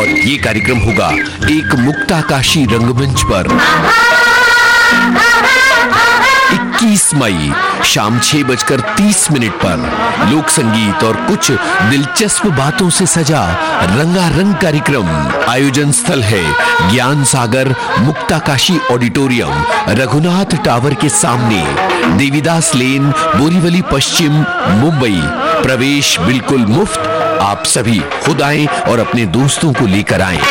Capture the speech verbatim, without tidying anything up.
ये कार्यक्रम होगा एक मुक्ताकाशी रंगमंच पर इक्कीस मई शाम छह बजकर तीस मिनट पर लोक संगीत और कुछ दिलचस्प बातों से सजा रंगारंग कार्यक्रम। आयोजन स्थल है ज्ञान सागर मुक्ताकाशी ऑडिटोरियम, रघुनाथ टावर के सामने, देवीदास लेन, बोरीवली पश्चिम, मुंबई। प्रवेश बिल्कुल मुफ्त। आप सभी खुद आएं और अपने दोस्तों को लेकर आएं।